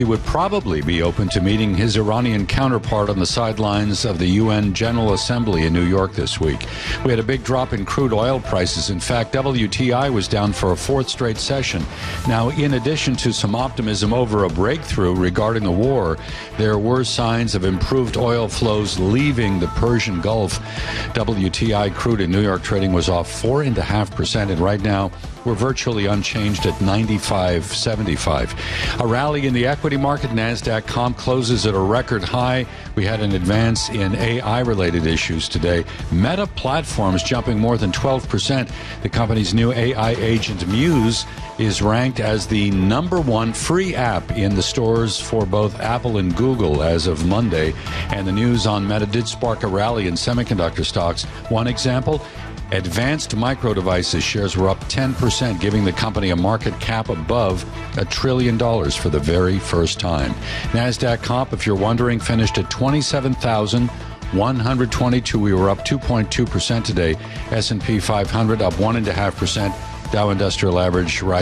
He would probably be open to meeting his Iranian counterpart on the sidelines of the UN General Assembly in New York this week. We had a big drop in crude oil prices. In fact, WTI was down for a fourth straight session. Now, in addition to some optimism over a breakthrough regarding the war, there were signs of improved oil flows leaving the Persian Gulf. WTI crude in New York trading was off 4.5%, and right now we're virtually unchanged at 95.75. A rally in the equity market. NASDAQ comp closes at a record high. We had an advance in AI-related issues today. Meta Platforms jumping more than 12%. The company's new AI agent, Muse, is ranked as the #1 free app in the stores for both Apple and Google as of Monday. And the news on Meta did spark a rally in semiconductor stocks. One example, Advanced Micro Devices shares were up 10%, giving the company a market cap above $1 trillion for the very first time. NASDAQ comp, if you're wondering, finished at 27,122. We were up 2.2% today. S&P 500 up 1.5%. Dow Industrial Average right